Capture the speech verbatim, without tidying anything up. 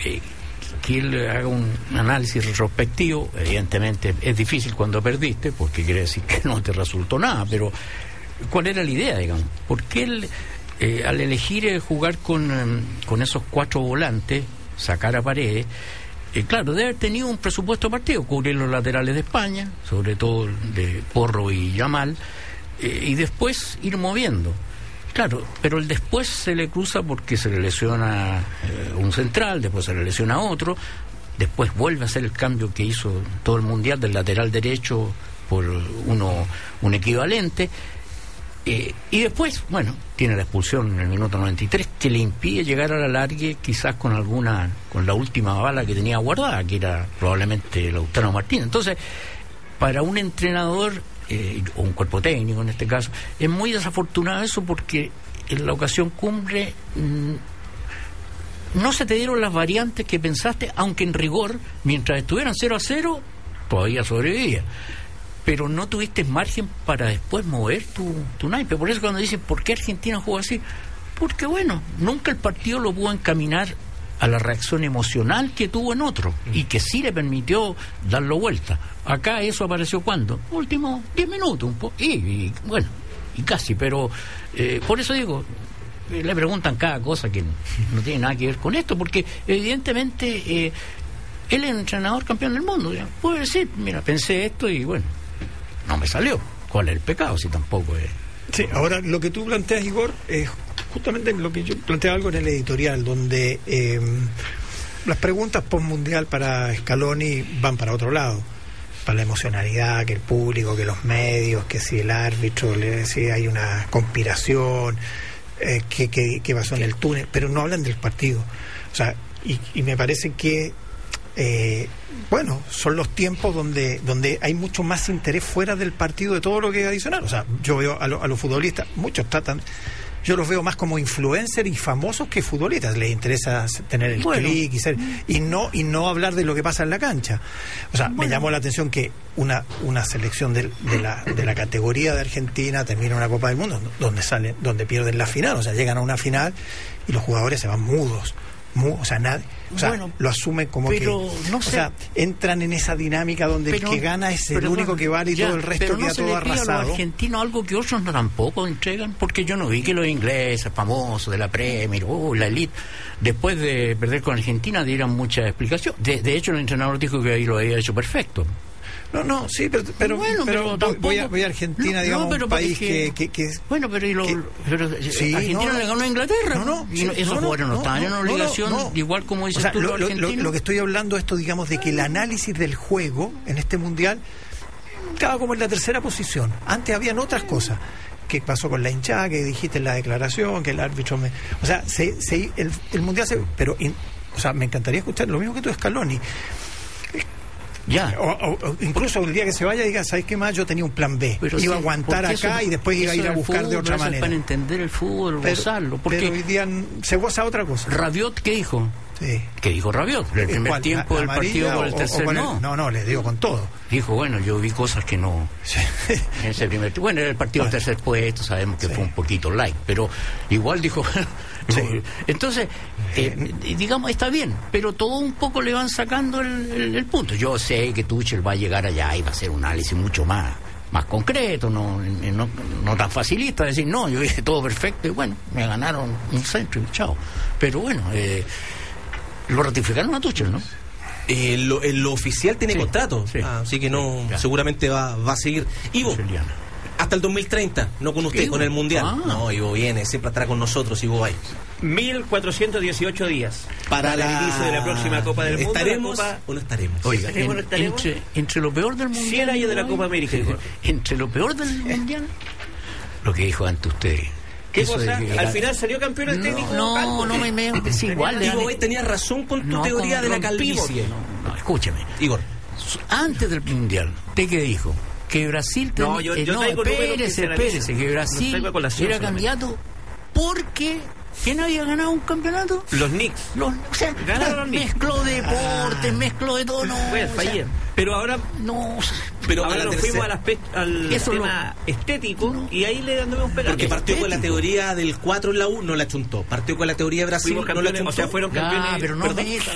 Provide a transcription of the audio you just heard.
eh, que él haga un análisis retrospectivo. Evidentemente es difícil cuando perdiste, porque quiere decir que no te resultó nada, pero ¿cuál era la idea, digamos? Porque él, eh, al elegir eh, jugar con, eh, con esos cuatro volantes, sacar a Paredes, eh, claro, debe haber tenido un presupuesto partido, cubrir los laterales de España, sobre todo de Porro y Yamal, eh, y después ir moviendo. Claro, pero el después se le cruza porque se le lesiona eh, un central, después se le lesiona otro, después vuelve a hacer el cambio que hizo todo el Mundial del lateral derecho por uno un equivalente, eh, y después, bueno, tiene la expulsión en el minuto noventa y tres que le impide llegar a la largue, quizás con alguna, con la última bala que tenía guardada, que era probablemente Lautaro Martínez. Entonces, para un entrenador, Eh, o un cuerpo técnico en este caso, es muy desafortunado eso, porque en la ocasión cumbre mmm, no se te dieron las variantes que pensaste, aunque en rigor, mientras estuvieran cero a cero, todavía sobrevivía, pero no tuviste margen para después mover tu, tu naipe. Por eso cuando dicen, ¿por qué Argentina jugó así? Porque bueno, nunca el partido lo pudo encaminar a la reacción emocional que tuvo en otro, y que sí le permitió darlo vuelta. Acá eso apareció cuando, últimos diez minutos, un po y, y bueno, y casi, pero eh, por eso digo, eh, le preguntan cada cosa que no tiene nada que ver con esto, porque evidentemente eh, él es el entrenador campeón del mundo, ya. Puede decir, mira, pensé esto y bueno, no me salió. ¿Cuál es el pecado si tampoco es? Sí, ahora lo que tú planteas, Igor, es justamente lo que yo planteaba algo en el editorial, donde eh, las preguntas post-mundial para Scaloni van para otro lado, para la emocionalidad, que el público, que los medios, que si el árbitro, le si hay una conspiración, eh, que, que, que pasó en el túnel, pero no hablan del partido. O sea, y, y me parece que Eh, bueno, son los tiempos donde donde hay mucho más interés fuera del partido de todo lo que es adicional. O sea, yo veo a, lo, a los futbolistas, muchos tratan, yo los veo más como influencers y famosos que futbolistas. Les interesa tener el bueno. clic y ser, y no y no hablar de lo que pasa en la cancha. O sea, bueno. me llamó la atención que una una selección de, de la de la categoría de Argentina termina una Copa del Mundo donde salen, donde pierden la final. O sea, llegan a una final y los jugadores se van mudos. O sea, nadie, o sea, bueno, lo asumen como pero, que no sé, o sea, entran en esa dinámica donde pero, el que gana es el único no, que vale y ya, todo el resto queda no todo arrasado. Pero a los argentinos algo que otros no tampoco entregan, porque yo no vi que los ingleses famosos de la Premier, oh, la elite, después de perder con Argentina dieran mucha explicación. De, de hecho, el entrenador dijo que ahí lo había hecho perfecto. No, no, sí, pero, pero, bueno, pero, pero tampoco, voy, a, voy a Argentina, no, digamos, no, pero un país que, que, que... Bueno, pero, y lo, que, pero sí, Argentina no, le ganó a Inglaterra. No, no, y sí, esos jugadores no, no, no estaban en obligación, no, no, igual como dices, o sea, tú, lo, lo, lo, lo que estoy hablando esto, digamos, de que el análisis del juego en este Mundial estaba como en la tercera posición. Antes habían otras cosas. ¿Qué pasó con la hinchada? Que dijiste en la declaración, que el árbitro me... O sea, se, se, el, el Mundial se... Pero, in, o sea, me encantaría escuchar lo mismo que tú, Scaloni. Ya. O, o, o incluso el día que se vaya diga, ¿sabes qué más? Yo tenía un plan B. Pero iba sí, a aguantar acá eso, y después iba a ir a buscar fútbol, de otra manera. Para entender el fútbol, pero, gozarlo. Porque pero hoy día se goza otra cosa. Rabiot, ¿qué dijo? Sí. ¿Qué dijo Rabiot? El primer ¿Cuál? tiempo del partido por el tercer, o, o no. No, no, les digo con todo. Dijo, bueno, yo vi cosas que no... Sí. En ese primer tiempo. Bueno, era el partido del tercer puesto, sabemos que sí. fue un poquito light, pero igual dijo... Sí. Entonces, eh, digamos, está bien, pero todo un poco le van sacando el, el, el punto. Yo sé que Tuchel va a llegar allá y va a hacer un análisis mucho más más concreto, no, no, no tan facilista, decir, no, yo hice todo perfecto y bueno, me ganaron un centro y chao. Pero bueno, eh, lo ratificaron a Tuchel, ¿no? Eh, lo, eh, lo oficial tiene sí, contrato, sí, ah, así que no, sí, seguramente va, va a seguir. Ivo, hasta el dos mil treinta, no con usted, con el Mundial. Ah. No, Ivo viene, siempre estará con nosotros, Ivo va. mil cuatrocientos dieciocho días para, para la... el inicio de la próxima Copa del Mundo. ¿Estaremos Copa... o no estaremos? Oiga, en, ¿no estaremos? Entre, entre lo peor del Mundial... cien años de la Copa América. Entre lo peor del Mundial... Lo que dijo antes usted... ¿Qué Eso cosa? Al era... final salió campeón el técnico. No, no, no me... me es igual. Ivo, hoy tenías razón con tu no, teoría de la calvicie. No, no, escúcheme. Igor. Antes del Mundial, ¿usted qué dijo? Que Brasil... Ten... No, yo, yo eh, no, espérese, espérese, que Brasil no era candidato porque... ¿Quién había ganado un campeonato? Los Knicks. Los, o sea, ganaron los Knicks. Mezcló deportes, ah. mezcló de todo. No, fue o sea, pero ahora no. Pero ahora nos fuimos al, aspecto, al tema lo, estético no. y ahí le damos un pedazo. Porque partió con la teoría del cuatro en la U, no la chuntó. Partió con la teoría de Brasil, no la chuntó. O sea, fueron campeones. Ah, pero no